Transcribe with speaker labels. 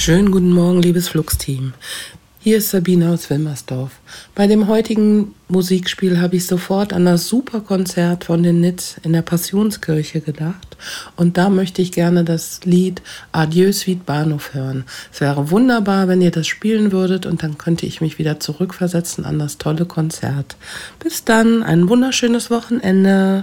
Speaker 1: Schönen guten Morgen, liebes Flux-Team. Hier ist Sabine aus Wilmersdorf. Bei dem heutigen Musikspiel habe ich sofort an das super Konzert von den Nits in der Passionskirche gedacht. Und da möchte ich gerne das Lied Adieu Sweet Bahnhof hören. Es wäre wunderbar, wenn ihr das spielen würdet und dann könnte ich mich wieder zurückversetzen an das tolle Konzert. Bis dann, ein wunderschönes Wochenende.